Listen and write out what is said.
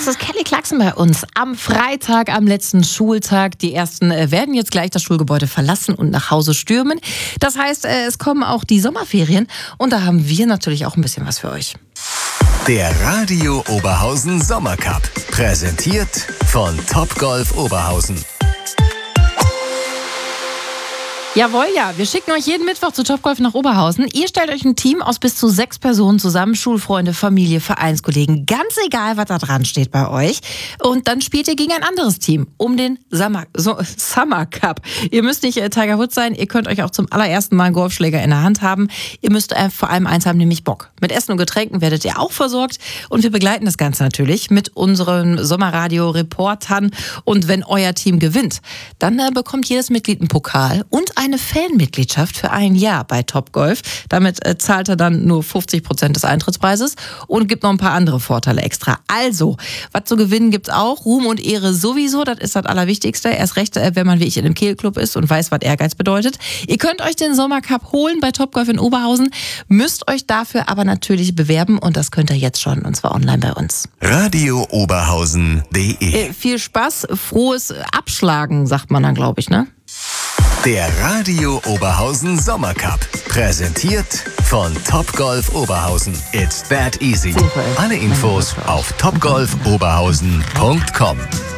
ist Kelly Clarkson bei uns. Am Freitag, am letzten Schultag. Die Ersten werden jetzt gleich das Schulgebäude verlassen und nach Hause stürmen. Das heißt, es kommen auch die Sommerferien. Und da haben wir natürlich auch ein bisschen was für euch. Der Radio Oberhausen Sommercup. Präsentiert von Topgolf Oberhausen. Jawohl, ja. Wir schicken euch jeden Mittwoch zu Topgolf nach Oberhausen. Ihr stellt euch ein Team aus bis zu 6 Personen zusammen. Schulfreunde, Familie, Vereinskollegen. Ganz egal, was da dran steht bei euch. Und dann spielt ihr gegen ein anderes Team um den Summer Cup. Ihr müsst nicht Tiger Woods sein. Ihr könnt euch auch zum allerersten Mal einen Golfschläger in der Hand haben. Ihr müsst vor allem eins haben, nämlich Bock. Mit Essen und Getränken werdet ihr auch versorgt. Und wir begleiten das Ganze natürlich mit unseren Sommerradio-Reportern. Und wenn euer Team gewinnt, dann bekommt jedes Mitglied einen Pokal und eine Fanmitgliedschaft für ein Jahr bei Topgolf. Damit zahlt er dann nur 50% des Eintrittspreises und gibt noch ein paar andere Vorteile extra. Also, was zu gewinnen gibt's auch. Ruhm und Ehre sowieso, das ist das Allerwichtigste. Erst recht, wenn man wie ich in einem Kehlclub ist und weiß, was Ehrgeiz bedeutet. Ihr könnt euch den Sommercup holen bei Topgolf in Oberhausen, müsst euch dafür aber natürlich bewerben und das könnt ihr jetzt schon, und zwar online bei uns. radiooberhausen.de Viel Spaß, frohes Abschlagen, sagt man dann, glaube ich, ne? Der Radio Oberhausen Sommercup. Präsentiert von Topgolf Oberhausen. It's that easy. Alle Infos auf topgolfoberhausen.com.